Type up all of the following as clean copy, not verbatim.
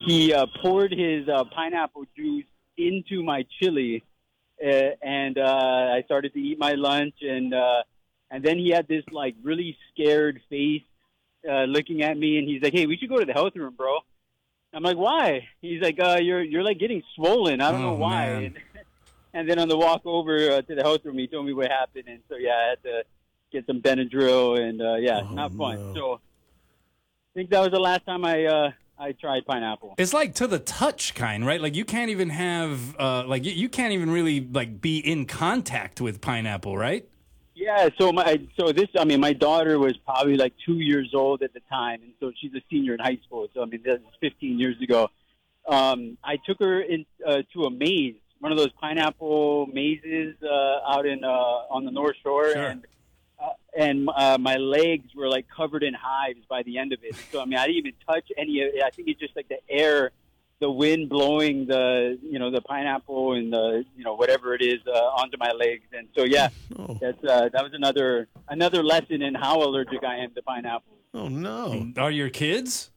he poured his pineapple juice into my chili, and I started to eat my lunch, and then he had this like really scared face looking at me, and he's like, "Hey, we should go to the health room, bro." I'm like, "Why?" He's like, "You're like getting swollen. I don't know why." And then on the walk over to the health room, he told me what happened, and so I had to get some Benadryl, and not fun. No. So I think that was the last time I tried pineapple. It's like to the touch kind, right? Like you can't even have you can't even really like be in contact with pineapple, right? Yeah. So my daughter was probably like 2 years old at the time, and so she's a senior in high school. So that's 15 years ago. I took her to a maze, one of those pineapple mazes out in on the North Shore, sure. and my legs were like covered in hives by the end of it. So I didn't even touch any of it. I think it's just like the air, the wind blowing the pineapple and the whatever it is onto my legs. And so that was another lesson in how allergic I am to pineapple. Oh no! Are your kids?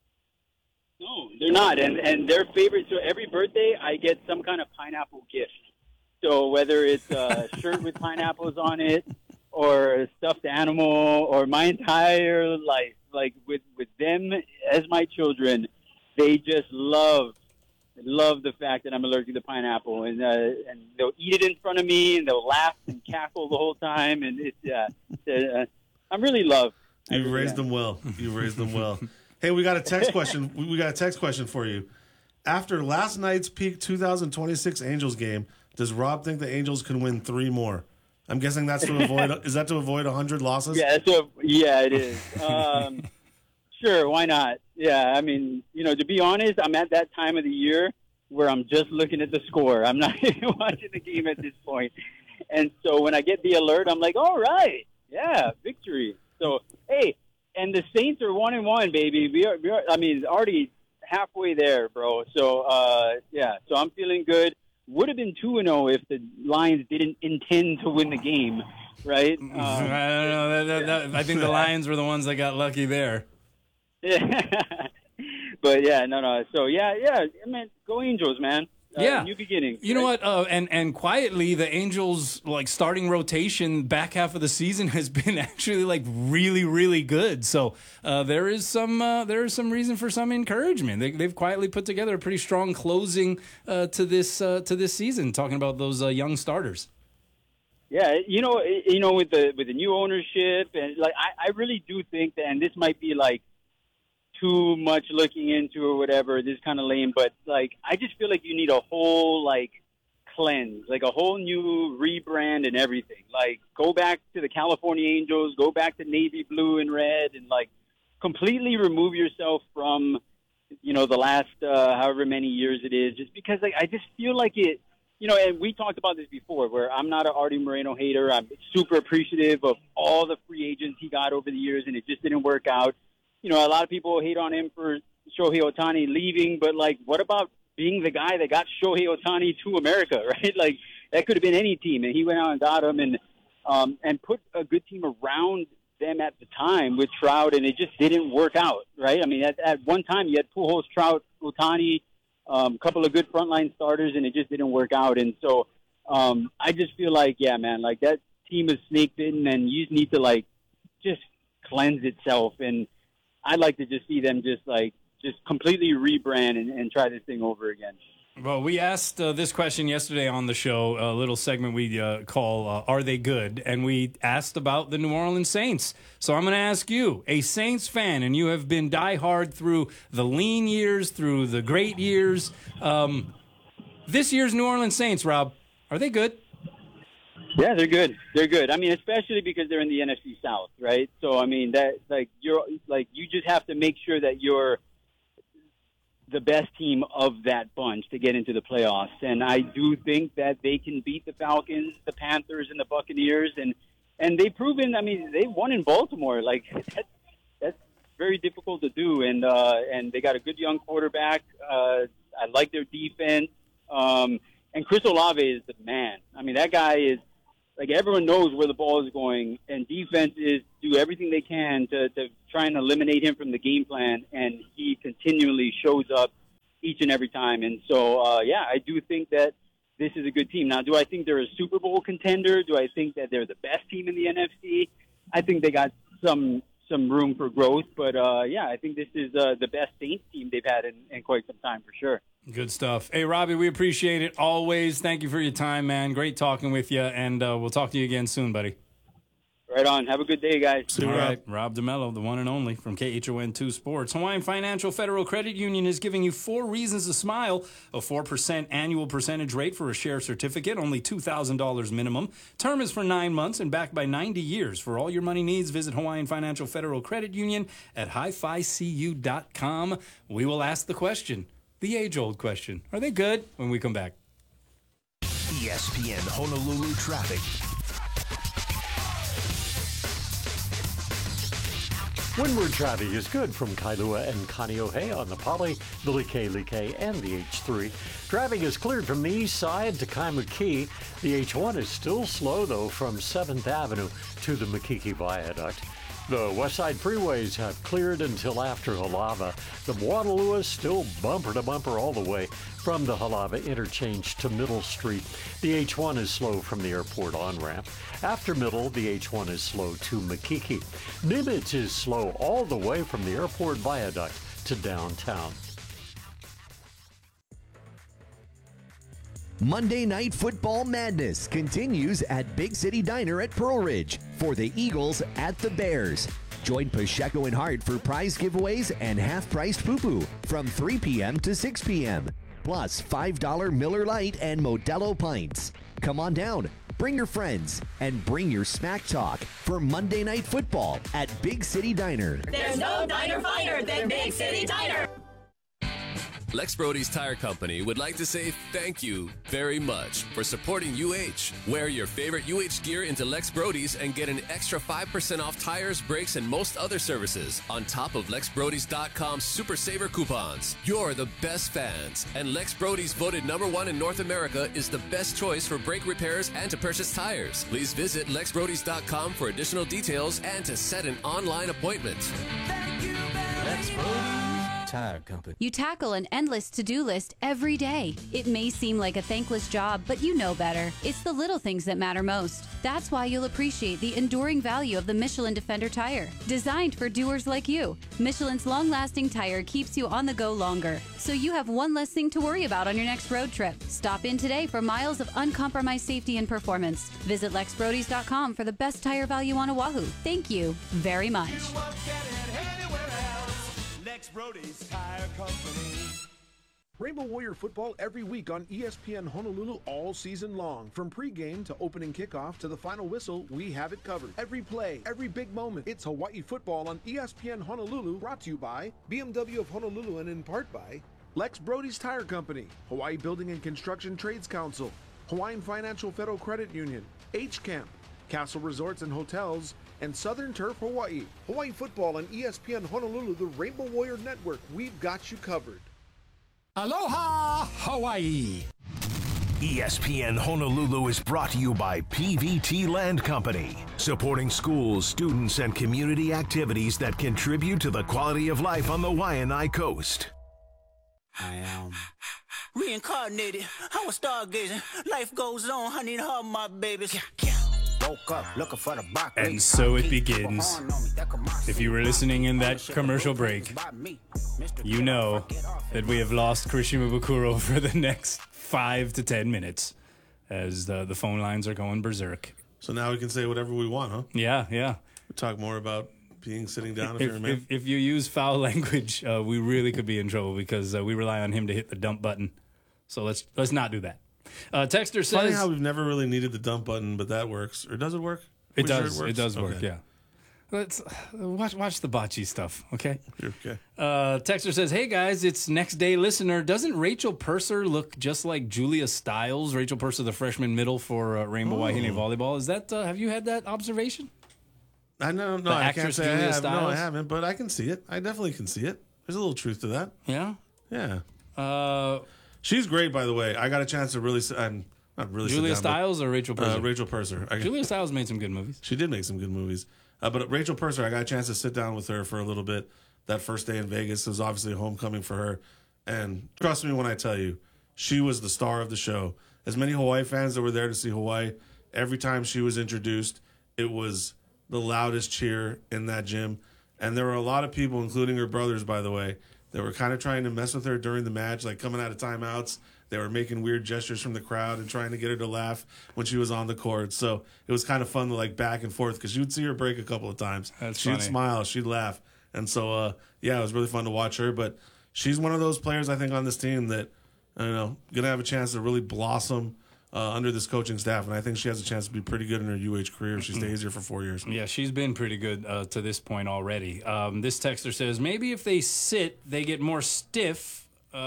No, they're not, and their favorite. So every birthday, I get some kind of pineapple gift. So whether it's a shirt with pineapples on it, or a stuffed animal, or my entire life, like with them as my children, they just love the fact that I'm allergic to pineapple, and they'll eat it in front of me, and they'll laugh and cackle the whole time, and I'm really loved. You've raised them well. Hey, we got a text question. We got a text question for you. After last night's peak 2026 Angels game, does Rob think the Angels can win 3 more? I'm guessing that's to avoid. Is that to avoid 100 losses? Yeah, it is. Sure, why not? Yeah, to be honest, I'm at that time of the year where I'm just looking at the score. I'm not even watching the game at this point. And so when I get the alert, I'm like, all right, yeah, victory. So, hey, and the Saints are 1-1, baby. We are already halfway there, bro. So, so I'm feeling good. Would have been 2-0 if the Lions didn't intend to win the game, right? I don't know. I think the Lions were the ones that got lucky there. Yeah. But, no. So, go Angels, man. New beginning. You know what? And quietly, the Angels' starting rotation back half of the season has been actually really, really good. So there is some reason for some encouragement. They've quietly put together a pretty strong closing to this season. Talking about those young starters. Yeah, with the new ownership, and I really do think that, and this might be too much looking into or whatever, this kind of lame, but I just feel like you need a whole cleanse, a whole new rebrand and everything. Go back to the California Angels, go back to navy blue and red, and completely remove yourself from the last however many years it is, just because I just feel like it, and we talked about this before, where I'm not an Artie Moreno hater. I'm super appreciative of all the free agents he got over the years, and it just didn't work out. A lot of people hate on him for Shohei Ohtani leaving, but, what about being the guy that got Shohei Ohtani to America, right? That could have been any team, and he went out and got him and put a good team around them at the time with Trout, and it just didn't work out, right? At one time you had Pujols, Trout, Ohtani, a couple of good frontline starters, and it just didn't work out. And so I just feel that team is snake-bitten, and you need to, just cleanse itself, and I'd like to just see them just completely rebrand and try this thing over again. Well, we asked this question yesterday on the show, a little segment we call Are They Good? And we asked about the New Orleans Saints. So I'm going to ask you, a Saints fan, and you have been diehard through the lean years, through the great years. This year's New Orleans Saints, Rob, are they good? Yeah, they're good. They're good. Especially because they're in the NFC South, right? So, you just have to make sure that you're the best team of that bunch to get into the playoffs. And I do think that they can beat the Falcons, the Panthers, and the Buccaneers. And they've proven, they won in Baltimore. That's very difficult to do. And they got a good young quarterback. I like their defense. And Chris Olave is the man. That guy is, everyone knows where the ball is going, and defenses do everything they can to try and eliminate him from the game plan, and he continually shows up each and every time. And so, yeah, I do think that this is a good team. Now, do I think they're a Super Bowl contender? Do I think that they're the best team in the NFC? I think they got some room for growth. But, yeah, I think this is the best Saints team they've had in quite some time for sure. Good stuff. Hey, Robbie, we appreciate it always. Thank you for your time, man. Great talking with you, and we'll talk to you again soon, buddy. Right on. Have a good day, guys. All right, Rob DeMello, the one and only from KHON2 Sports. Hawaiian Financial Federal Credit Union is giving you 4 reasons to smile. A 4% annual percentage rate for a share certificate, only $2,000 minimum. Term is for 9 months and backed by 90 years. For all your money needs, visit Hawaiian Financial Federal Credit Union at hificu.com. We will ask the question, the age-old question. Are they good? When we come back. ESPN Honolulu traffic. Windward traffic is good from Kailua and Kaneohe on the Poly, the Like, and the H3. Traffic is cleared from the east side to Kaimuki. The H1 is still slow, though, from 7th Avenue to the Makiki Viaduct. The west side freeways have cleared until after Halava. The Moanalua is still bumper to bumper all the way from the Halava interchange to Middle Street. The H1 is slow from the airport on-ramp. After Middle, the H1 is slow to Makiki. Nimitz is slow all the way from the airport viaduct to downtown. Monday Night Football Madness continues at Big City Diner at Pearl Ridge for the Eagles at the Bears. Join Pacheco and Hart for prize giveaways and half-priced poo-poo from 3 p.m. to 6 p.m. Plus $5 Miller Lite and Modelo pints. Come on down, bring your friends, and bring your smack talk for Monday Night Football at Big City Diner. There's no diner finer than Big City Diner. Lex Brody's Tire Company would like to say thank you very much for supporting UH. Wear your favorite UH gear into Lex Brody's and get an extra 5% off tires, brakes, and most other services on top of LexBrodys.com Super Saver coupons. You're the best fans, and Lex Brody's voted #1 in North America is the best choice for brake repairs and to purchase tires. Please visit LexBrodys.com for additional details and to set an online appointment. Lex Brody's Tire Company. You tackle an endless to-do list every day. It may seem like a thankless job, but you know better. It's the little things that matter most. That's why you'll appreciate the enduring value of the Michelin Defender tire. Designed for doers like you, Michelin's long-lasting tire keeps you on the go longer, so you have one less thing to worry about on your next road trip. Stop in today for miles of uncompromised safety and performance. Visit LexBrodys.com for the best tire value on Oahu. Thank you very much. Lex Brody's Tire Company. Rainbow Warrior football every week on ESPN Honolulu all season long. From pregame to opening kickoff to the final whistle, we have it covered. Every play, every big moment. It's Hawaii football on ESPN Honolulu, brought to you by BMW of Honolulu and in part by Lex Brody's Tire Company, Hawaii Building and Construction Trades Council, Hawaiian Financial Federal Credit Union, H-Camp, Castle Resorts and Hotels, and Southern Turf Hawaii. Hawaii football on ESPN Honolulu, the Rainbow Warrior Network. We've got you covered. Aloha, Hawaii. ESPN Honolulu is brought to you by PVT Land Company, supporting schools, students, and community activities that contribute to the quality of life on the Waianae Coast. I am reincarnated. I was stargazing. Life goes on. I need her, my babies. Woke up looking for the box. And so it begins. If you were listening in that commercial break, you know that we have lost Christian Mabukuro for the next 5 to 10 minutes as the phone lines are going berserk. So now we can say whatever we want, huh? Yeah. We talk more about sitting down if you're a man. If you use foul language, we really could be in trouble because we rely on him to hit the dump button. So let's not do that. Texter says, funny how we've never really needed the dump button, but that works. Or does it work? It does. It does work. Yeah. Let's watch the bocce stuff, okay? Okay. Texter says, "Hey guys, it's next day listener. Doesn't Rachel Purser look just like Julia Stiles? Rachel Purser, the freshman middle for Rainbow Waianae volleyball. Is that? Have you had that observation? I know. No, I can't say Julia I have. Stiles? No, I haven't. But I can see it. I definitely can see it. There's a little truth to that. Yeah. Yeah. She's great, by the way. I got a chance to really. Not really. Julia Stiles or Rachel Purser? Rachel Purser. Julia Stiles made some good movies. She did make some good movies. But Rachel Purser, I got a chance to sit down with her for a little bit that first day in Vegas. It was obviously a homecoming for her. And trust me when I tell you, she was the star of the show. As many Hawaii fans that were there to see Hawaii, every time she was introduced, it was the loudest cheer in that gym. And there were a lot of people, including her brothers, by the way, that were kind of trying to mess with her during the match, like coming out of timeouts. They were making weird gestures from the crowd and trying to get her to laugh when she was on the court. So it was kind of fun to like back and forth because you would see her break a couple of times. She'd smile, she'd laugh. And so, yeah, it was really fun to watch her. But she's one of those players, I think, on this team that, I don't know, going to have a chance to really blossom under this coaching staff. And I think she has a chance to be pretty good in her UH career if she stays here for 4 years. Yeah, she's been pretty good to this point already. This texter says, maybe if they sit, they get more stiff,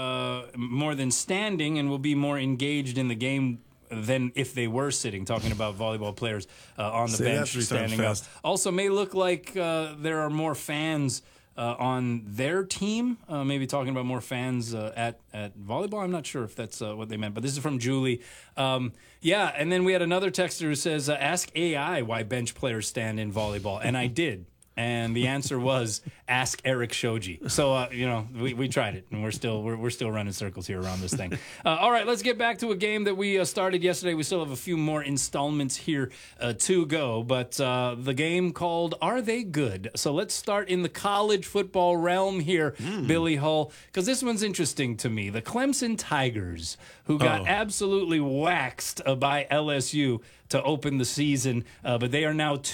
more than standing, and will be more engaged in the game than if they were sitting, talking about volleyball players on the bench standing up. Also, may look like there are more fans on their team, maybe talking about more fans at volleyball. I'm not sure if that's what they meant, but this is from Julie. Yeah, and then we had another texter who says, ask AI why bench players stand in volleyball. And I did. And the answer was ask Eric Shoji. So we tried it, and we're still running circles here around this thing. All right, let's get back to a game that we started yesterday. We still have a few more installments here to go, but the game called Are They Good? So let's start in the college football realm here, Billy Hull, because this one's interesting to me. The Clemson Tigers, who got absolutely waxed by LSU to open the season, but they are now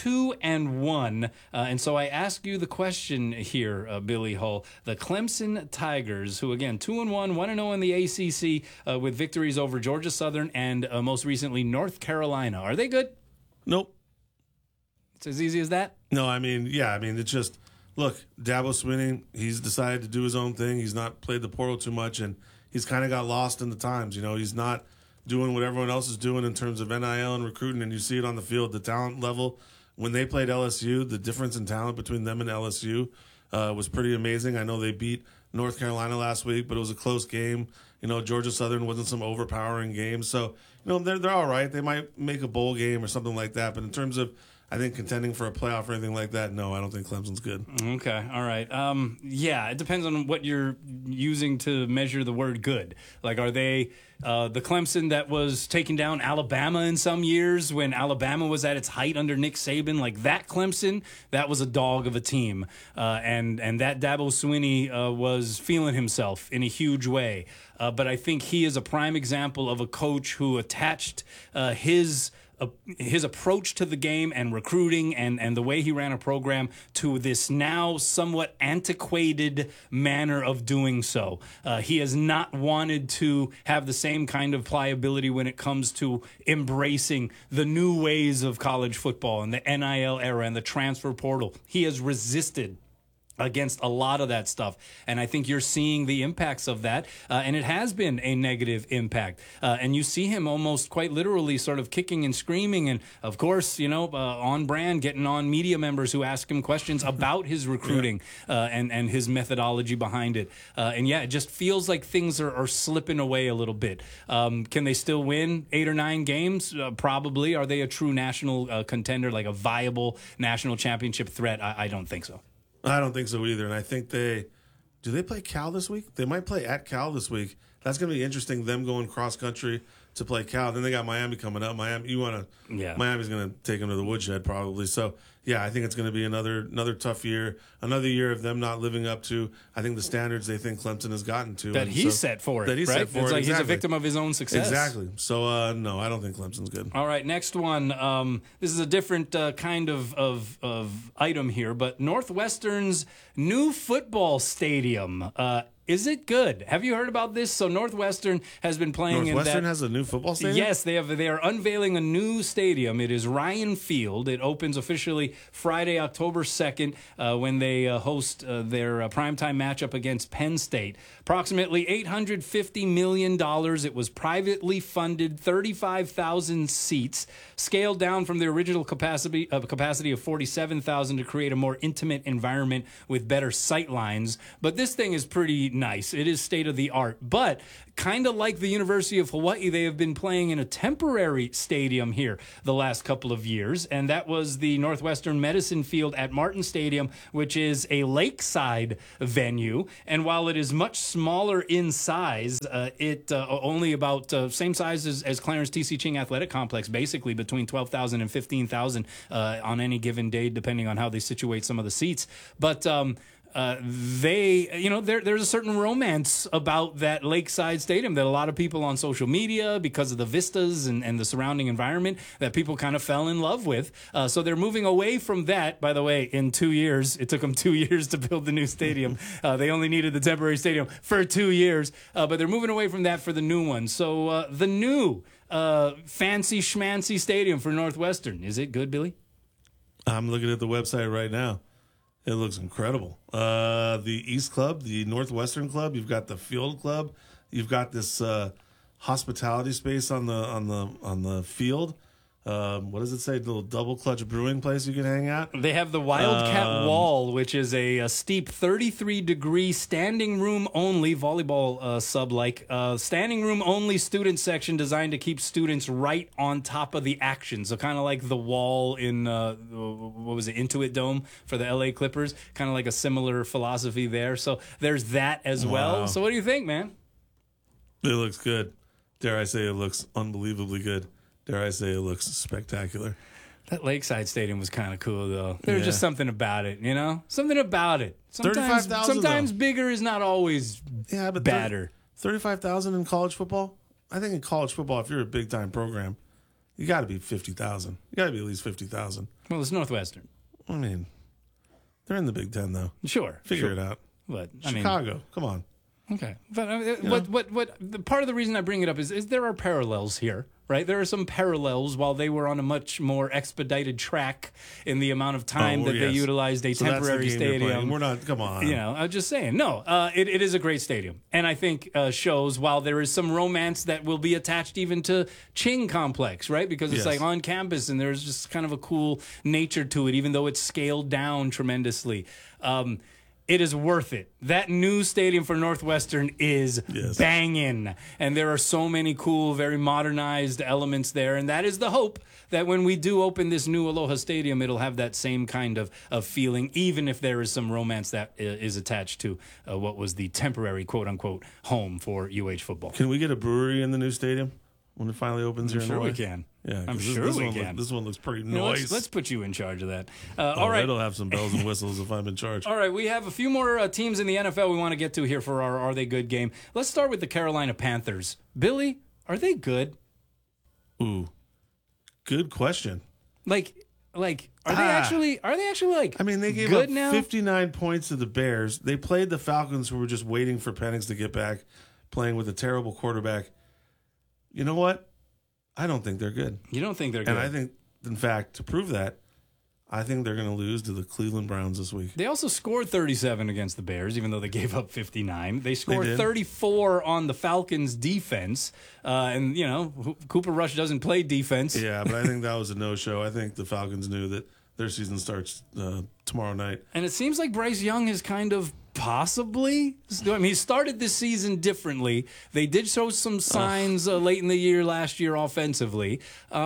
2-1, and so I ask you the question here, Billy Hull. The Clemson Tigers, who again 2-1, 1-0 in the ACC with victories over Georgia Southern and most recently North Carolina. Are they good? Nope. It's as easy as that? No, it's just, look, Dabo Swinney, he's decided to do his own thing. He's not played the portal too much, and he's kind of got lost in the times. He's not doing what everyone else is doing in terms of NIL and recruiting, and you see it on the field, the talent level. When they played LSU, the difference in talent between them and LSU was pretty amazing. I know they beat North Carolina last week, but it was a close game. Georgia Southern wasn't some overpowering game. So, they're all right. They might make a bowl game or something like that. But in terms of, I think, contending for a playoff or anything like that, no, I don't think Clemson's good. Okay, all right. Yeah, it depends on what you're using to measure the word good. Like, are they the Clemson that was taking down Alabama in some years when Alabama was at its height under Nick Saban? Like that Clemson, that was a dog of a team. And that Dabo Swinney was feeling himself in a huge way. But I think he is a prime example of a coach who attached his approach to the game and recruiting and the way he ran a program to this now somewhat antiquated manner of doing so. He has not wanted to have the same kind of pliability when it comes to embracing the new ways of college football and the NIL era and the transfer portal. He has resisted against a lot of that stuff. And I think you're seeing the impacts of that. And it has been a negative impact. And you see him almost quite literally sort of kicking and screaming. And of course, on brand, getting on media members who ask him questions about his recruiting and his methodology behind it. And yeah, it just feels like things are slipping away a little bit. Can they still win 8 or 9 games? Probably. Are they a true national contender, like a viable national championship threat? I don't think so. I don't think so either. And I think do they play Cal this week? They might play at Cal this week. That's going to be interesting, them going cross-country to play Cal. Then they got Miami coming up. Miami's going to take them to the woodshed probably. So, yeah, I think it's going to be another tough year, another year of them not living up to, I think, the standards they think Clemson has gotten to. That he set for it, right? It's like he's a victim of his own success. Exactly. So, no, I don't think Clemson's good. All right, next one. This is a different kind of item here, but Northwestern's new football stadium. Is it good? Have you heard about this? So Northwestern has been playing Northwestern has a new football stadium? Yes, they are unveiling a new stadium. It is Ryan Field. It opens officially Friday, October 2nd, when they host their primetime matchup against Penn State. Approximately $850 million. It was privately funded, 35,000 seats, scaled down from the original capacity of 47,000 to create a more intimate environment with better sight lines. But this thing is pretty nice. It is state of the art. But kind of like the University of Hawaii, they have been playing in a temporary stadium here the last couple of years, and that was the Northwestern Medicine Field at Martin Stadium, which is a lakeside venue. And while it is much smaller in size, it only about same size as Clarence T.C. Ching Athletic Complex, basically between 12,000 and 15,000 on any given day, depending on how they situate some of the seats. But there's a certain romance about that lakeside stadium that a lot of people on social media, because of the vistas and the surrounding environment, that people kind of fell in love with. So they're moving away from that. By the way, in 2 years, it took them 2 years to build the new stadium. They only needed the temporary stadium for 2 years, but they're moving away from that for the new one. So the new fancy schmancy stadium for Northwestern, is it good, Billy? I'm looking at the website right now. It looks incredible. The East Club, the Northwestern Club. You've got the Field Club. You've got this hospitality space on the field. What does it say? The little double clutch brewing place you can hang out. They have the Wildcat Wall, which is a steep 33-degree standing room only volleyball sub-like standing room only student section designed to keep students right on top of the action. So kind of like the wall in Intuit Dome for the LA Clippers. Kind of like a similar philosophy there. So there's that as well. So what do you think, man? It looks good. Dare I say it looks unbelievably good. Dare I say it looks spectacular. That Lakeside Stadium was kind of cool, though. There's just something about it, you know? Something about it. Sometimes bigger is not always better. 35,000 in college football? I think in college football, if you're a big-time program, you got to be 50,000. You got to be at least 50,000. Well, it's Northwestern. I mean, they're in the Big Ten, though. Sure. Figure it out. But Chicago, come on. Okay. But what part of the reason I bring it up is there are parallels here, right? There are some parallels while they were on a much more expedited track in the amount of time that they utilized a temporary stadium. We're not, come on. You know, I'm just saying. No, it is a great stadium. And I think shows while there is some romance that will be attached even to Ching Complex, right? Because it's like on campus and there's just kind of a cool nature to it, even though it's scaled down tremendously. It is worth it. That new stadium for Northwestern is banging. And there are so many cool, very modernized elements there. And that is the hope that when we do open this new Aloha Stadium, it'll have that same kind of feeling, even if there is some romance that is attached to what was the temporary, quote-unquote, home for UH football. Can we get a brewery in the new stadium when it finally opens here in Hawaii? I'm sure we can. Yeah, I'm sure we can. This one looks pretty nice. Let's put you in charge of that. All right. It'll have some bells and whistles if I'm in charge. All right, we have a few more teams in the NFL we want to get to here for our Are They Good game. Let's start with the Carolina Panthers. Billy, are they good? Ooh, good question. Are they actually like? I mean, they gave good up now? 59 points to the Bears. They played the Falcons, who were just waiting for Penix to get back, playing with a terrible quarterback. You know what? I don't think they're good. You don't think they're good? And I think, in fact, to prove that, I think they're going to lose to the Cleveland Browns this week. They also scored 37 against the Bears, even though they gave up 59. They scored 34 on the Falcons' defense. And, you know, Cooper Rush doesn't play defense. Yeah, but I think that was a no-show. I think the Falcons knew that their season starts tomorrow night. And it seems like Bryce Young is kind of possibly. I mean, he started this season differently. They did show some signs late in the year last year offensively.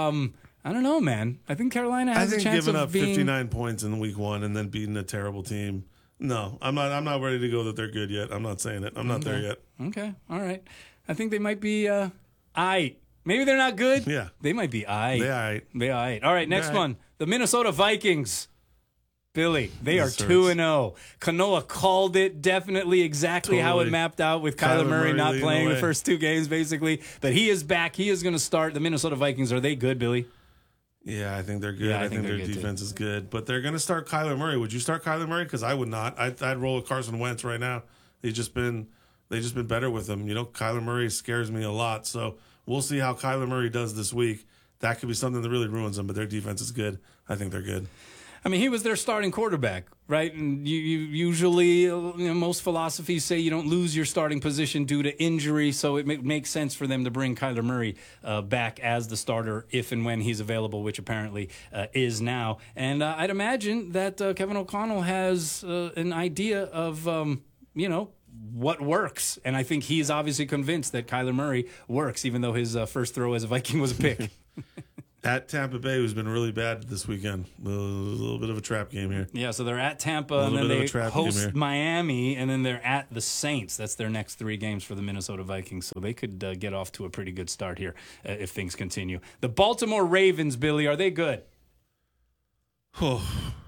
I don't know, man. I think Carolina has a chance giving of up being 59 points in week one and then beating a terrible team. No, I'm not ready to go that they're good yet. I'm not saying it. I'm not there yet. Okay, all right. I think they might be aight. Maybe they're not good. Yeah, they might be aight. They aight. All right, next one. The Minnesota Vikings. Billy, they are 2-0. Kanoa called it definitely exactly how it mapped out with Kyler Murray not playing the first two games, basically. But he is back. He is going to start. The Minnesota Vikings, are they good, Billy? Yeah, I think they're good. Yeah, I think their defense is good. But they're going to start Kyler Murray. Would you start Kyler Murray? Because I would not. I'd roll with Carson Wentz right now. They've just been better with him. You know, Kyler Murray scares me a lot. So we'll see how Kyler Murray does this week. That could be something that really ruins them. But their defense is good. I think they're good. I mean, he was their starting quarterback, right? And you usually, most philosophies say you don't lose your starting position due to injury, so it makes sense for them to bring Kyler Murray back as the starter if and when he's available, which apparently is now. And I'd imagine that Kevin O'Connell has an idea of, what works. And I think he is obviously convinced that Kyler Murray works, even though his first throw as a Viking was a pick. At Tampa Bay, who's been really bad this weekend. A little bit of a trap game here. Yeah, so they're at Tampa, and then they host Miami, and then they're at the Saints. That's their next 3 games for the Minnesota Vikings. So they could get off to a pretty good start here if things continue. The Baltimore Ravens, Billy, are they good? Oh.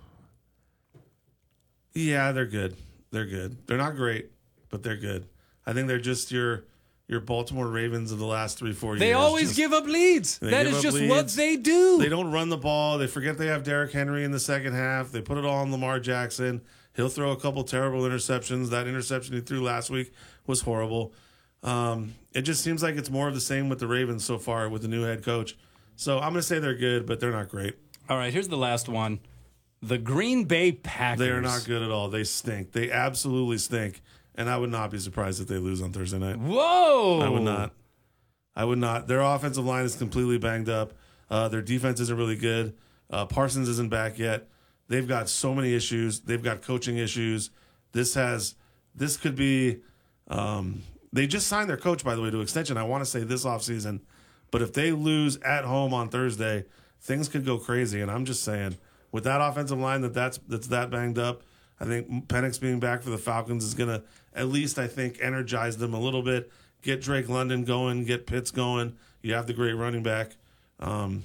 Yeah, they're good. They're good. They're not great, but they're good. I think they're just your Baltimore Ravens of the last 3-4 years. They always give up leads. That is just what they do. They don't run the ball. They forget they have Derrick Henry in the second half. They put it all on Lamar Jackson. He'll throw a couple terrible interceptions. That interception he threw last week was horrible. It just seems like it's more of the same with the Ravens so far with the new head coach. So I'm going to say they're good, but they're not great. All right, here's the last one. The Green Bay Packers. They are not good at all. They stink. They absolutely stink. And I would not be surprised if they lose on Thursday night. Whoa! I would not. I would not. Their offensive line is completely banged up. Their defense isn't really good. Parsons isn't back yet. They've got so many issues. They've got coaching issues. This could be. They just signed their coach, by the way, to extension. I want to say this offseason. But if they lose at home on Thursday, things could go crazy. And I'm just saying, with that offensive line that's that banged up, I think Penix being back for the Falcons is going to at least, I think, energize them a little bit, get Drake London going, get Pitts going. You have the great running back. The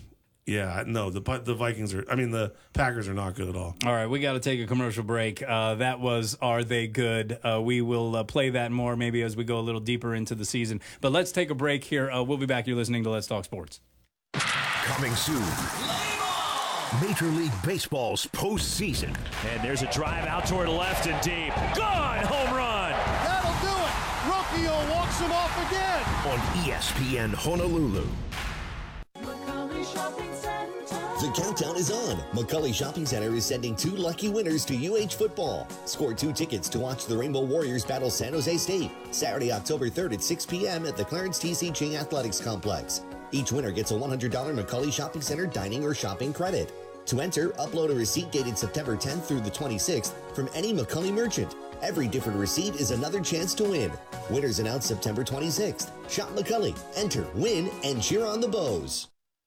Packers are not good at all. All right, we got to take a commercial break. That was Are They Good? We will play that more maybe as we go a little deeper into the season. But let's take a break here. We'll be back. You're listening to Let's Talk Sports. Coming soon. Major League Baseball's postseason. And there's a drive out toward left and deep. Gone! Home run! That'll do it! Rocchio walks him off again! On ESPN Honolulu. The countdown is on. McCully Shopping Center is sending 2 lucky winners to UH football. Score 2 tickets to watch the Rainbow Warriors battle San Jose State Saturday, October 3rd at 6 p.m. at the Clarence T.C. Ching Athletics Complex. Each winner gets a $100 McCully Shopping Center dining or shopping credit. To enter, upload a receipt dated September 10th through the 26th from any McCully merchant. Every different receipt is another chance to win. Winners announced September 26th. Shop McCully, enter, win, and cheer on the Bows.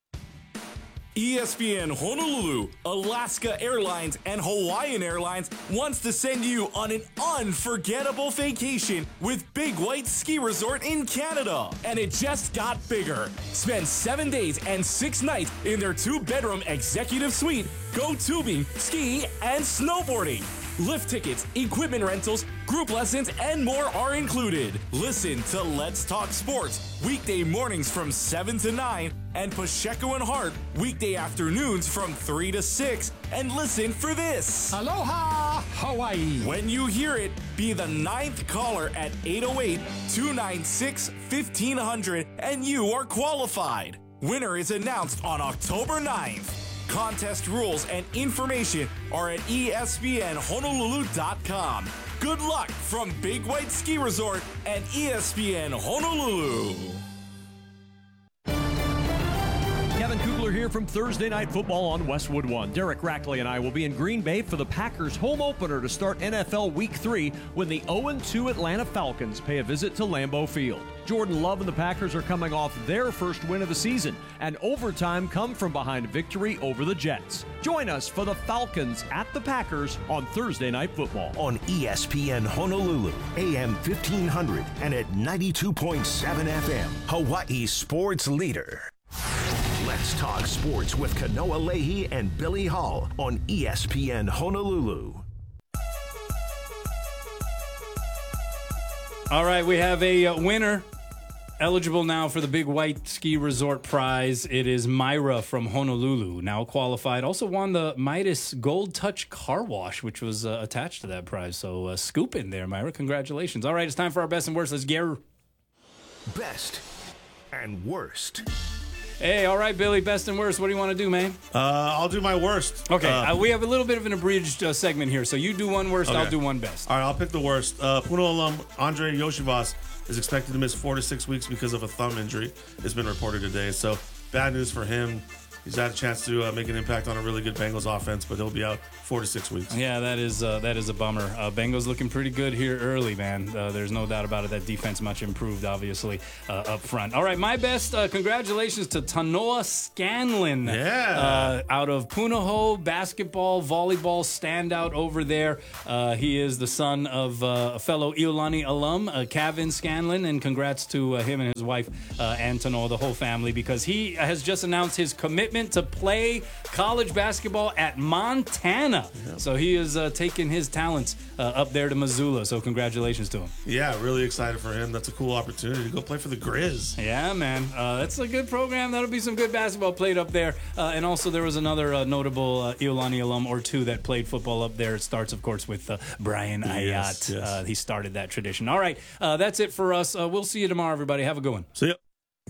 ESPN Honolulu, Alaska Airlines, and Hawaiian Airlines wants to send you on an unforgettable vacation with Big White Ski Resort in Canada. And it just got bigger. Spend 7 days and 6 nights in their 2-bedroom executive suite. Go tubing, skiing, and snowboarding. Lift tickets, equipment rentals, group lessons, and more are included. Listen to Let's Talk Sports weekday mornings from 7 to 9 and Pacheco and Hart weekday afternoons from 3 to 6. And listen for this. Aloha, Hawaii. When you hear it, be the 9th caller at 808-296-1500 and you are qualified. Winner is announced on October 9th. Contest rules and information are at ESPNHonolulu.com. Good luck from Big White Ski Resort and ESPN Honolulu. Kevin Kugler here from Thursday Night Football on Westwood One. Derek Rackley and I will be in Green Bay for the Packers home opener to start NFL Week 3 when the 0-2 Atlanta Falcons pay a visit to Lambeau Field. Jordan Love and the Packers are coming off their first win of the season, and overtime come from behind victory over the Jets. Join us for the Falcons at the Packers on Thursday Night Football. On ESPN Honolulu, AM 1500 and at 92.7 FM, Hawaii's sports leader. Let's Talk Sports with Kanoa Leahy and Billy Hall on ESPN Honolulu. All right, we have a winner eligible now for the Big White Ski Resort prize. It is Myra from Honolulu, now qualified. Also won the Midas Gold Touch Car Wash, which was attached to that prize. So scoop in there, Myra. Congratulations. All right, it's time for our best and worst. Let's get Best and worst. Hey, all right, Billy, best and worst. What do you want to do, man? I'll do my worst. Okay, we have a little bit of an abridged segment here, so you do one worst, okay. I'll do one best. All right, I'll pick the worst. Puno alum Andre Yoshivas is expected to miss 4 to 6 weeks because of a thumb injury. It's been reported today, so bad news for him. he's had a chance to make an impact on a really good Bengals offense, but he'll be out 4 to 6 weeks. Yeah, that is a bummer. Bengals looking pretty good here early, man. There's no doubt about it. That defense much improved, obviously, up front. All right, my best congratulations to Tanoa Scanlon. Yeah. Out of Punahou, basketball, volleyball standout over there. He is the son of a fellow Iolani alum, Kevin Scanlon, and congrats to him and his wife, and Tanoa, the whole family, because he has just announced his commitment to play college basketball at Montana. Yep. So he is taking his talents up there to Missoula. So congratulations to him. Yeah, really excited for him. That's a cool opportunity to go play for the Grizz. Yeah, man. That's a good program. That'll be some good basketball played up there. And also there was another notable Iolani alum or two that played football up there. It starts, of course, with Brian Ayat. Yes. He started that tradition. All right, that's it for us. We'll see you tomorrow, everybody. Have a good one. See ya.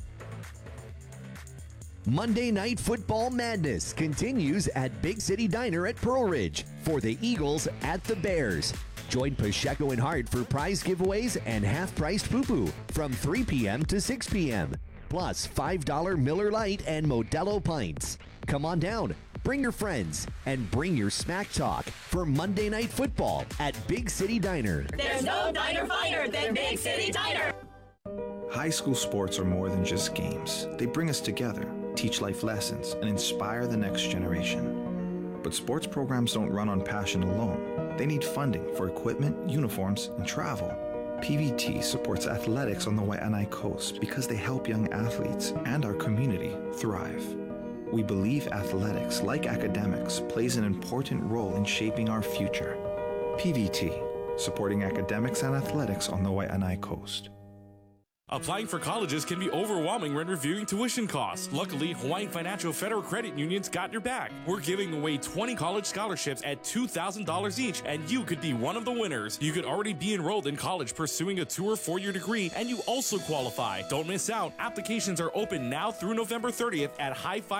Monday Night Football Madness continues at Big City Diner at Pearl Ridge for the Eagles at the Bears. Join Pacheco and Hart for prize giveaways and half-priced poo-poo from 3 p.m. to 6 p.m. Plus $5 Miller Lite and Modelo pints. Come on down, bring your friends, and bring your smack talk for Monday Night Football at Big City Diner. There's no diner finer than Big City Diner. High school sports are more than just games. They bring us together, teach life lessons, and inspire the next generation. But sports programs don't run on passion alone. They need funding for equipment, uniforms, and travel. PVT supports athletics on the Waianae Coast because they help young athletes and our community thrive. We believe athletics, like academics, plays an important role in shaping our future. PVT, supporting academics and athletics on the Waianae Coast. Applying for colleges can be overwhelming when reviewing tuition costs. Luckily, Hawaiian Financial Federal Credit Union's got your back. We're giving away 20 college scholarships at $2,000 each, and you could be one of the winners. You could already be enrolled in college pursuing a 2 or 4 year degree, and you also qualify. Don't miss out. Applications are open now through November 30th at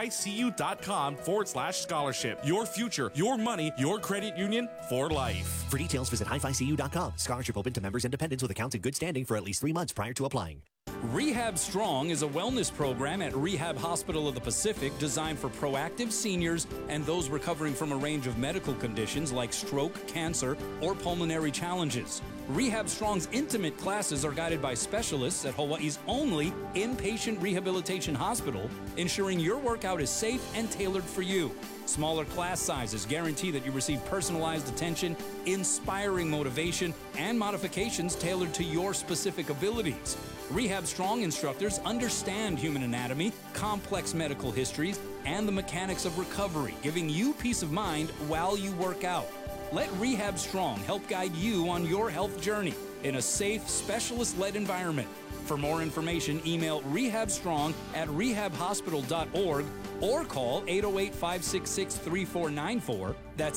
hificu.com/scholarship. Your future, your money, your credit union for life. For details, visit hificu.com. Scholarship open to members and dependents with accounts in good standing for at least 3 months prior to applying. Rehab Strong is a wellness program at Rehab Hospital of the Pacific designed for proactive seniors and those recovering from a range of medical conditions like stroke, cancer, or pulmonary challenges. Rehab Strong's intimate classes are guided by specialists at Hawaii's only inpatient rehabilitation hospital, ensuring your workout is safe and tailored for you. Smaller class sizes guarantee that you receive personalized attention, inspiring motivation, and modifications tailored to your specific abilities. Rehab Strong instructors understand human anatomy, complex medical histories, and the mechanics of recovery, giving you peace of mind while you work out. Let Rehab Strong help guide you on your health journey in a safe, specialist-led environment. For more information, email rehabstrong@rehabhospital.org or call 808-566-3494. That's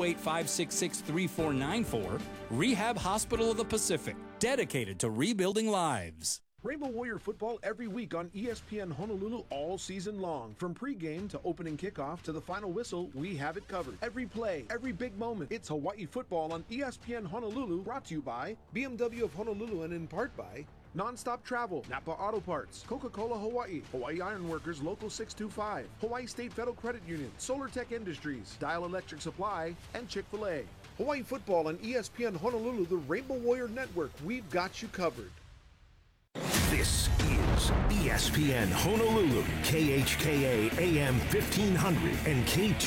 808-566-3494. Rehab Hospital of the Pacific, dedicated to rebuilding lives. Rainbow Warrior football every week on ESPN Honolulu all season long. From pregame to opening kickoff to the final whistle, we have it covered. Every play, every big moment. It's Hawaii football on ESPN Honolulu, brought to you by BMW of Honolulu and in part by Nonstop Travel, Napa Auto Parts, Coca-Cola Hawaii, Hawaii Iron Workers Local 625, Hawaii State Federal Credit Union, Solar Tech Industries, Dial Electric Supply, and Chick-fil-A. Hawaii football on ESPN Honolulu, the Rainbow Warrior Network. We've got you covered. This is ESPN Honolulu, KHKA AM 1500 and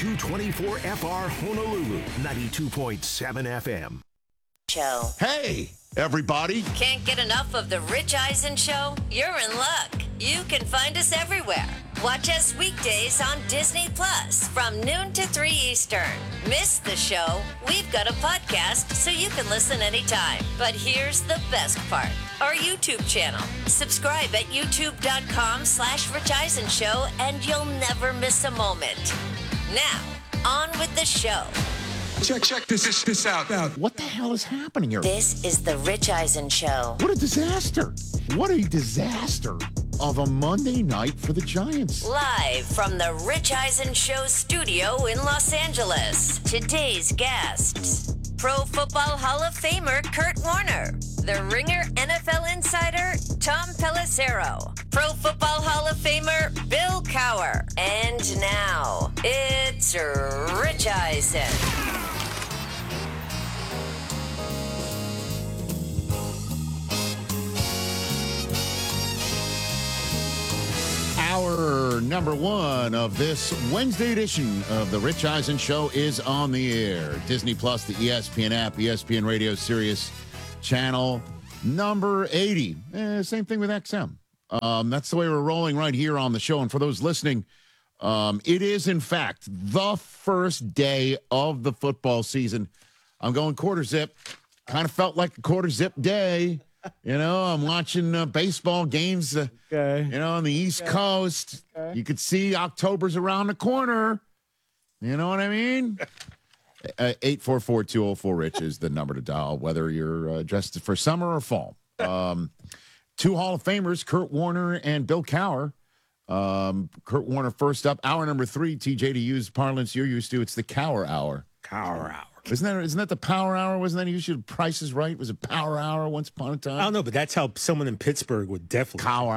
K224FR Honolulu, 92.7 FM. Show. Hey, everybody. Can't get enough of the Rich Eisen Show? You're in luck. You can find us everywhere. Watch us weekdays on Disney Plus from noon to 3 Eastern. Miss the show? We've got a podcast so you can listen anytime. But here's the best part. Our YouTube channel. Subscribe at youtube.com/Rich Eisen Show and you'll never miss a moment. Now, on with the show. Check this out. What the hell is happening here? This is the Rich Eisen Show. What a disaster. What a disaster of a Monday night for the Giants. Live from the Rich Eisen Show studio in Los Angeles. Today's guests. Pro Football Hall of Famer Kurt Warner. The Ringer NFL insider Tom Pelissero, Pro Football Hall of Famer Bill Cowher. And now, it's Rich Eisen. Hour number one of this Wednesday edition of the Rich Eisen Show is on the air. Disney Plus, the ESPN app, ESPN Radio, Sirius channel number 80. Same thing with XM. That's the way we're rolling right here on the show. And for those listening, it is, in fact, the first day of the football season. I'm going quarter zip. Kind of felt like a quarter zip day. You know, I'm watching baseball games, on the East Coast. Okay. You could see October's around the corner. You know what I mean? 844-204-RICH is the number to dial, whether you're dressed for summer or fall. Two Hall of Famers, Kurt Warner and Bill Cowher. Kurt Warner first up. Hour number 3, TJ, to use parlance you're used to. It's the Cowher Hour. Cowher Hour. Isn't that the Power Hour? Wasn't that usually Price is Right? Was it Power Hour once upon a time? I don't know, but that's how someone in Pittsburgh would definitely. Cowher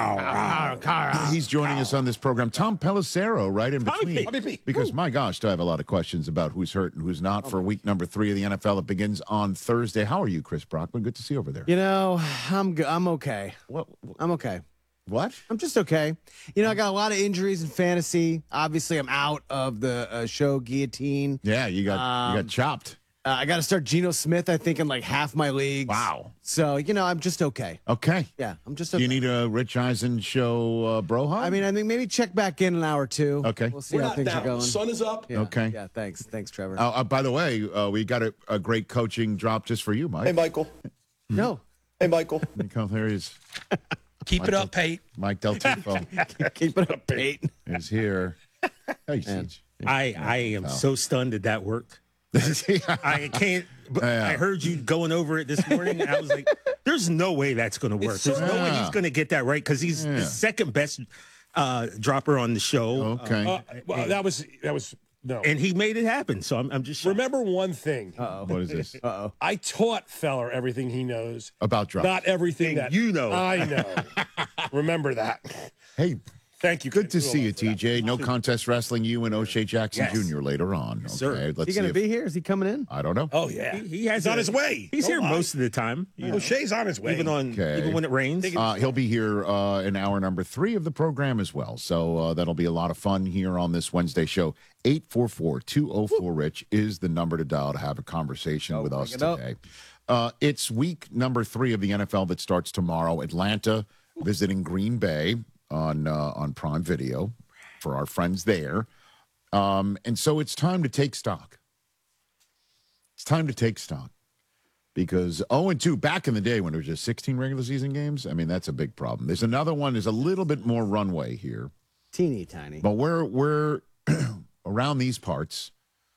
Hour. He's joining us on this program. Tom Pelissero, right in between. Because, my gosh, do I have a lot of questions about who's hurt and who's not for week number 3 of the NFL. It begins on Thursday. How are you, Chris Brockman? Good to see you over there. You know, I'm good. I'm okay. I'm okay. What? I'm just okay. You know, I got a lot of injuries in fantasy. Obviously, I'm out of the show Guillotine. Yeah, you got chopped. I got to start Geno Smith, I think, in like half my leagues. Wow. So, you know, I'm just okay. Okay. Yeah, I'm just okay. Do you need a Rich Eisen Show bro hug? I mean, I think maybe check back in an hour or two. Okay. We'll see how things are going. Sun is up. Yeah. Okay. Yeah, thanks. Thanks, Trevor. By the way, we got a great coaching drop just for you, Mike. Hey, Michael. No. Hey, Michael. There he is. Keep it up, Pate. Mike Del Tifo. Keep it up, Pate. Is here. Hey, Siege. I am so stunned that worked. I can't. I heard you going over it this morning, and I was like, "There's no way that's going to work. There's no way he's going to get that right because he's the second best dropper on the show." Okay. Well, that was no, and he made it happen. So I'm just remember one thing. What is this? I taught Feller everything he knows about dropping. Not everything that you know. I know. Remember that. Hey. Thank you. Good to see you, TJ. No contest wrestling you and O'Shea Jackson Jr. later on. Yes, sir. Okay, is he going to be here? Is he coming in? I don't know. Oh, yeah. He's on his way. He's here most of the time. O'Shea's on his way. Even when it rains. He'll be here in hour number 3 of the program as well. So that'll be a lot of fun here on this Wednesday show. 844-204-RICH is the number to dial to have a conversation with us today. It's week number 3 of the NFL that starts tomorrow. Atlanta visiting Green Bay on Prime Video for our friends there. And so it's time to take stock. It's time to take stock. Because 0-2, back in the day when there was just 16 regular season games, I mean, that's a big problem. There's another one. There's a little bit more runway here. Teeny tiny. But we're around these parts,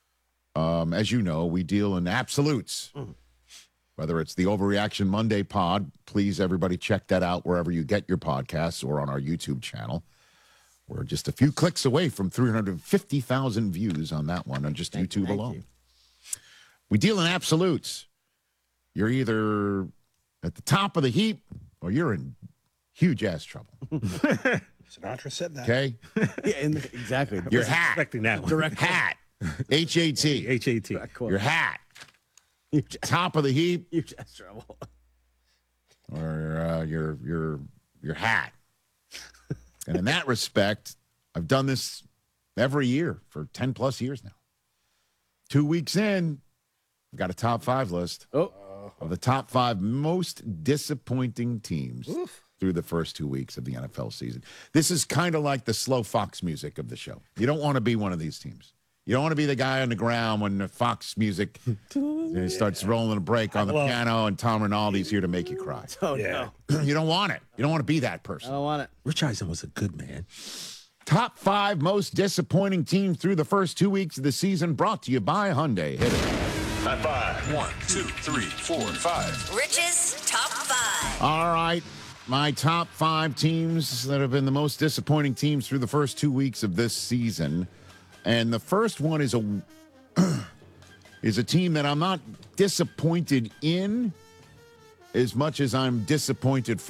as you know, we deal in absolutes. Whether it's the Overreaction Monday pod, please, everybody, check that out wherever you get your podcasts or on our YouTube channel. We're just a few clicks away from 350,000 views on that one on just YouTube alone. We deal in absolutes. You're either at the top of the heap or you're in huge-ass trouble. Sinatra said that. Okay? Yeah, exactly. Your hat. Expecting that one. Direct hat. H-A-T. H-A-T. Your hat. Top of the heap, you just trouble, or your hat. And in that respect, I've done this every year for 10 plus years now. 2 weeks in, I've got a top 5 list of the top 5 most disappointing teams through the first 2 weeks of the NFL season. This is kind of like the slow Fox music of the show. You don't want to be one of these teams. You don't want to be the guy on the ground when the Fox music starts rolling a break on the piano and Tom Rinaldi's here to make you cry. Oh, no. You don't want it. You don't want to be that person. I don't want it. Rich Eisen was a good man. Top 5 most disappointing teams through the first 2 weeks of the season, brought to you by Hyundai. Hit it. High 5. 1, 2, 3, 4, 5. Rich's Top 5. All right. My top 5 teams that have been the most disappointing teams through the first 2 weeks of this season. And the first one is a team that I'm not disappointed in as much as I'm disappointed for.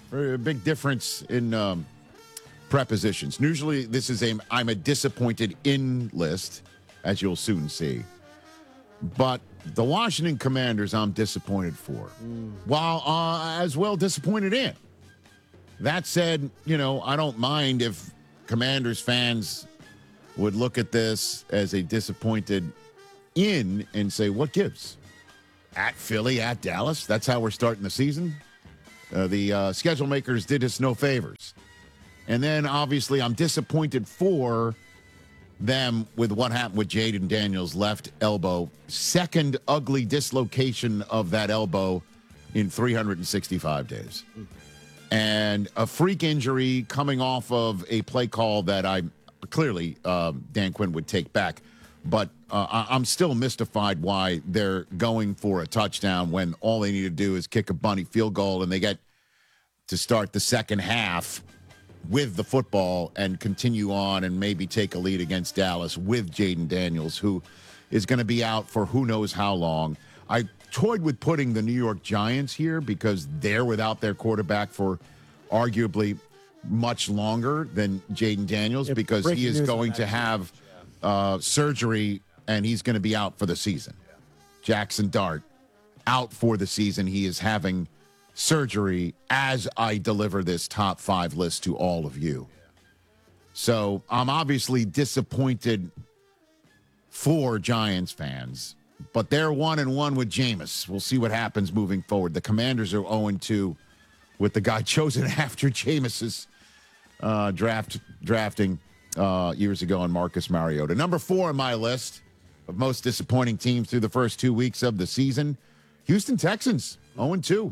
A big difference in prepositions. Usually this is I'm a disappointed in list, as you'll soon see. But the Washington Commanders I'm disappointed for, while as well disappointed in. That said, I don't mind if Commanders fans would look at this as a disappointed in and say, what gives? At Philly, at Dallas, that's how we're starting the season. The schedule makers did us no favors. And then, obviously, I'm disappointed for them with what happened with Jaden Daniels' left elbow. Second ugly dislocation of that elbow in 365 days. And a freak injury coming off of a play call that I clearly Dan Quinn would take back. But I'm still mystified why they're going for a touchdown when all they need to do is kick a bunny field goal and they get to start the second half with the football and continue on and maybe take a lead against Dallas with Jaden Daniels, who is going to be out for who knows how long. I toyed with putting the New York Giants here because they're without their quarterback for arguably much longer than Jaden Daniels because he is going to have surgery and he's going to be out for the season. Jackson Dart out for the season. He is having surgery as I deliver this top 5 list to all of you. So I'm obviously disappointed for Giants fans, but they're 1-1 with Jameis. We'll see what happens moving forward. The Commanders are 0-2 with the guy chosen after Jameis's drafting years ago on Marcus Mariota. Number 4 on my list of most disappointing teams through the first 2 weeks of the season, Houston Texans, 0-2.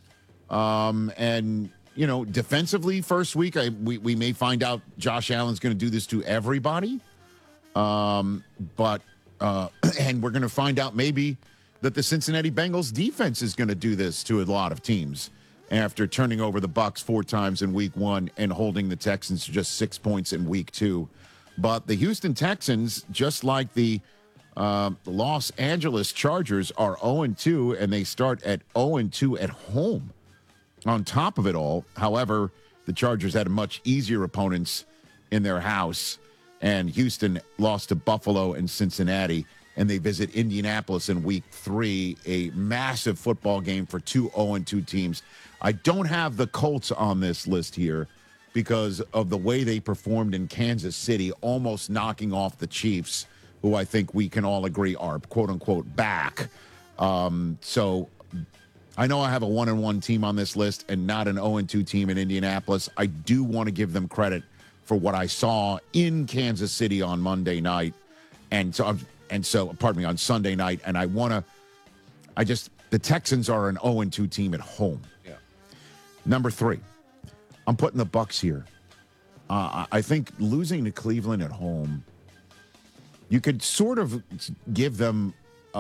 And, defensively, first week, we may find out Josh Allen's going to do this to everybody. And we're going to find out maybe that the Cincinnati Bengals defense is going to do this to a lot of teams after turning over the Bucs 4 times in week 1 and holding the Texans to just 6 points in week 2. But the Houston Texans, just like the Los Angeles Chargers, are 0-2, and they start at 0-2 at home. On top of it all, however, the Chargers had much easier opponents in their house, and Houston lost to Buffalo and Cincinnati, and they visit Indianapolis in week 3, a massive football game for 2 0-2 teams. I don't have the Colts on this list here because of the way they performed in Kansas City, almost knocking off the Chiefs, who I think we can all agree are quote-unquote back. So I know I have a 1-1 team on this list and not an 0-2 team in Indianapolis. I do want to give them credit for what I saw in Kansas City on Monday night. On Sunday night. And the Texans are an 0-2 team at home. Yeah. Number 3, I'm putting the Bucs here. I think losing to Cleveland at home, you could sort of give them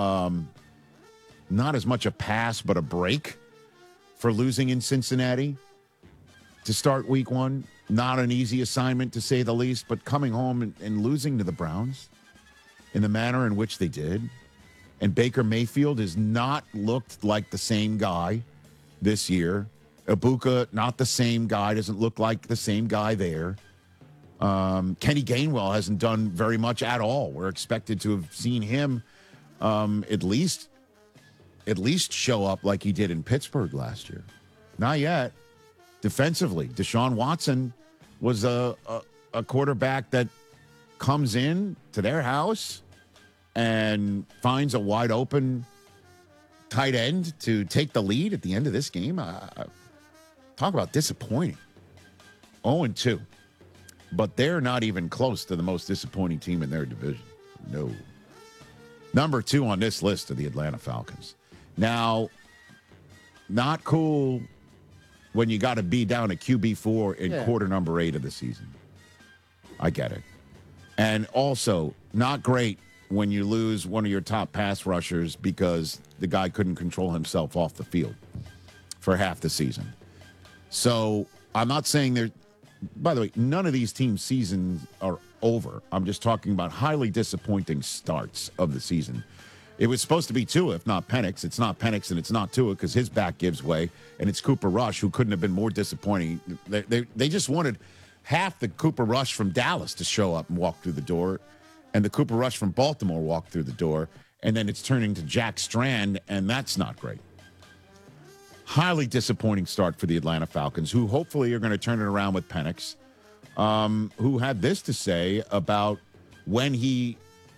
not as much a pass, but a break for losing in Cincinnati to start week 1. Not an easy assignment, to say the least, but coming home and losing to the Browns in the manner in which they did. And Baker Mayfield has not looked like the same guy this year. Ibuka, not the same guy, doesn't look like the same guy there. Kenny Gainwell hasn't done very much at all. We're expected to have seen him at least show up like he did in Pittsburgh last year. Not yet. Defensively, Deshaun Watson was a quarterback that comes in to their house and finds a wide open tight end to take the lead at the end of this game. Talk about disappointing. 0-2. But they're not even close to the most disappointing team in their division. No. Number 2 on this list are the Atlanta Falcons. Now, not cool when you got to be down at QB4 in quarter number 8 of the season. I get it. And also, not great when you lose one of your top pass rushers because the guy couldn't control himself off the field for half the season. So I'm not saying they're, by the way, none of these teams' seasons are over. I'm just talking about highly disappointing starts of the season. It was supposed to be Tua, if not Penix. It's not Penix and it's not Tua because his back gives way, and it's Cooper Rush, who couldn't have been more disappointing. They just wanted half the Cooper Rush from Dallas to show up and walk through the door, and the Cooper Rush from Baltimore walk through the door, and then it's turning to Jack Strand, and that's not great. Highly disappointing start for the Atlanta Falcons, who hopefully are going to turn it around with Penix, who had this to say about when he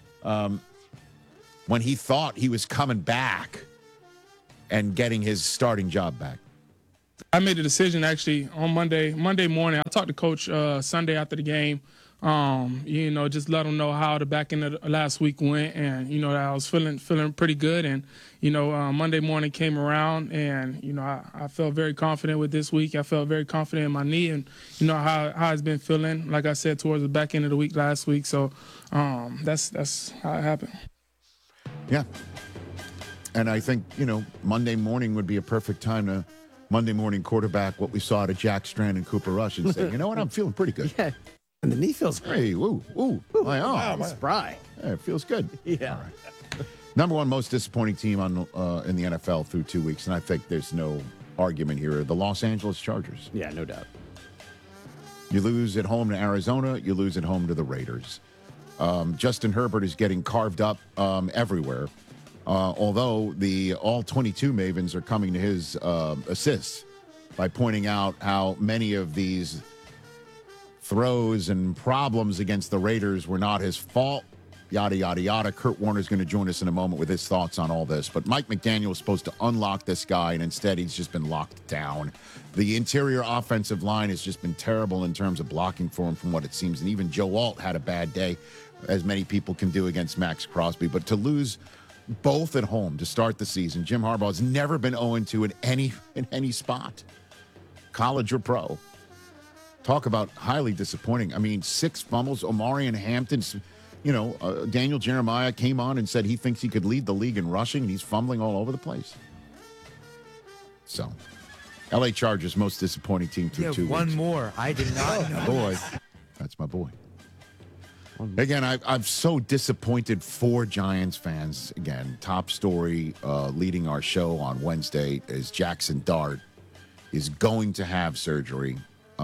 thought he was coming back and getting his starting job back. I made a decision actually on Monday morning. I talked to Coach Sunday after the game. Just let him know how the back end of the last week went, and that I was feeling pretty good. And Monday morning came around, and I felt very confident with this week. I felt very confident in my knee, and how it's been feeling. Like I said, towards the back end of the week last week. So that's how it happened. Yeah, and I think Monday morning would be a perfect time to Monday morning quarterback what we saw to Jack Strand and Cooper Rush and say, you know what, I'm feeling pretty good. Yeah. And the knee feels great. Hey, woo, my arm. Wow, my spry. Yeah, it feels good. Yeah. All right. Number one most disappointing team in the NFL through 2 weeks, and I think there's no argument here, the Los Angeles Chargers. Yeah, no doubt. You lose at home to Arizona, you lose at home to the Raiders. Justin Herbert is getting carved up everywhere, although the all 22 Mavens are coming to his assists by pointing out how many of these throws and problems against the Raiders were not his fault, yada, yada, yada. Kurt Warner's going to join us in a moment with his thoughts on all this. But Mike McDaniel was supposed to unlock this guy, and instead he's just been locked down. The interior offensive line has just been terrible in terms of blocking for him from what it seems. And even Joe Alt had a bad day, as many people can do against Max Crosby. But to lose both at home to start the season, Jim Harbaugh has never been 0-2 in any spot, college or pro. Talk about highly disappointing. I mean, 6 fumbles. Omarion Hampton, Daniel Jeremiah came on and said he thinks he could lead the league in rushing, and he's fumbling all over the place. So, L.A. Chargers, most disappointing team through 2 weeks. One more. I did not know. Boy, that's my boy. Again, I'm so disappointed for Giants fans. Again, top story leading our show on Wednesday is Jackson Dart is going to have surgery.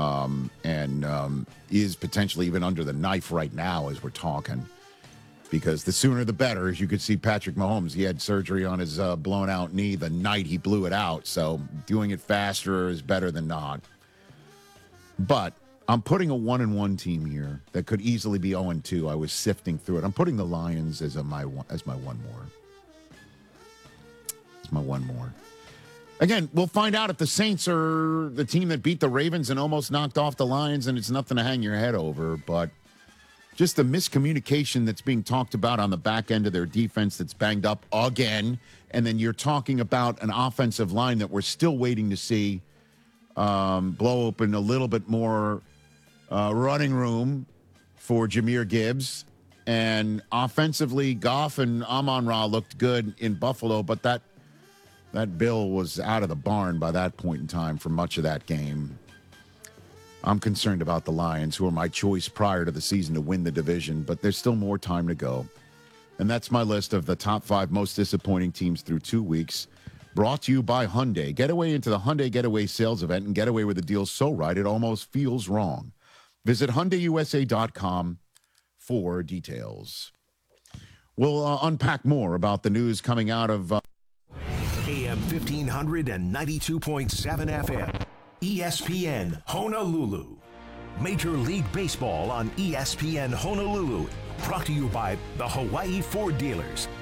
And is potentially even under the knife right now as we're talking, because the sooner the better. As you could see, Patrick Mahomes, he had surgery on his blown out knee the night he blew it out. So doing it faster is better than not. But I'm putting a 1-1 team here that could easily be 0-2. I was sifting through it. I'm putting the Lions as my one more. It's my one more. Again, we'll find out if the Saints are the team that beat the Ravens and almost knocked off the Lions, and it's nothing to hang your head over. But just the miscommunication that's being talked about on the back end of their defense that's banged up again. And then you're talking about an offensive line that we're still waiting to see blow open a little bit more running room for Jahmyr Gibbs. And offensively, Goff and Amon-Ra looked good in Buffalo, but that Bill was out of the barn by that point in time for much of that game. I'm concerned about the Lions, who are my choice prior to the season to win the division, but there's still more time to go. And that's my list of the top 5 most disappointing teams through 2 weeks, brought to you by Hyundai. Get away into the Hyundai Getaway sales event and get away with a deal so right it almost feels wrong. Visit HyundaiUSA.com for details. We'll unpack more about the news coming out of AM 1500 and 92.7 FM. ESPN Honolulu. Major League Baseball on ESPN Honolulu. Brought to you by the Hawaii Ford Dealers.